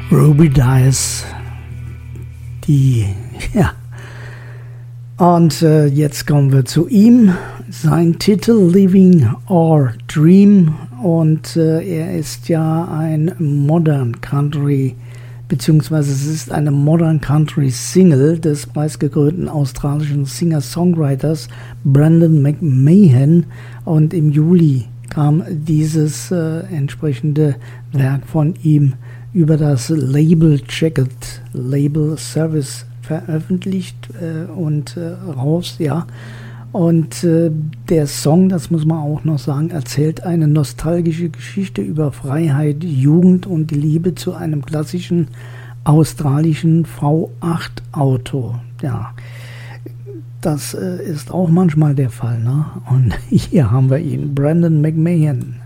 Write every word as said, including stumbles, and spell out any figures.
Ruby Dice, die, ja. Und äh, jetzt kommen wir zu ihm. Sein Titel Living or Dream, und äh, er ist ja ein Modern Country, beziehungsweise es ist eine Modern Country Single des preisgekrönten australischen Singer-Songwriters Brendan McMahon, und im Juli kam dieses äh, entsprechende Werk von ihm über das Label Jacket Label Service veröffentlicht äh, und äh, raus, ja. Und äh, der Song, das muss man auch noch sagen, erzählt eine nostalgische Geschichte über Freiheit, Jugend und die Liebe zu einem klassischen australischen V acht Auto. Ja, das äh, ist auch manchmal der Fall, ne? Und hier haben wir ihn, Brendan McMahon.